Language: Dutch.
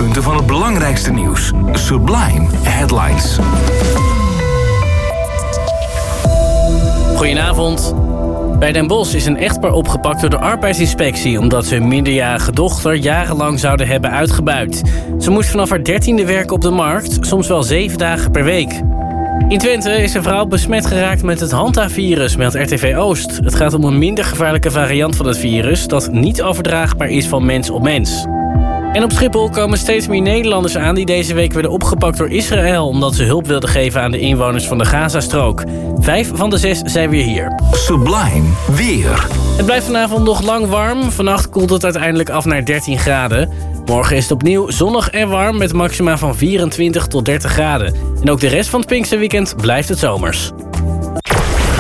hoofdpunten van het belangrijkste nieuws. Sublime Headlines. Goedenavond. Bij Den Bosch is een echtpaar opgepakt door de arbeidsinspectie omdat ze hun minderjarige dochter jarenlang zouden hebben uitgebuit. Ze moest vanaf haar 13e werken op de markt, soms wel 7 dagen per week. In Twente is een vrouw besmet geraakt met het Hanta-virus, meldt RTV Oost. Het gaat om een minder gevaarlijke variant van het virus dat niet overdraagbaar is van mens op mens. En op Schiphol komen steeds meer Nederlanders aan die deze week werden opgepakt door Israël omdat ze hulp wilden geven aan de inwoners van de Gazastrook. 5 van de 6 zijn weer hier. Sublime weer. Het blijft vanavond nog lang warm. Vannacht koelt het uiteindelijk af naar 13 graden. Morgen is het opnieuw zonnig en warm met maxima van 24 tot 30 graden. En ook de rest van het Pinksterweekend blijft het zomers.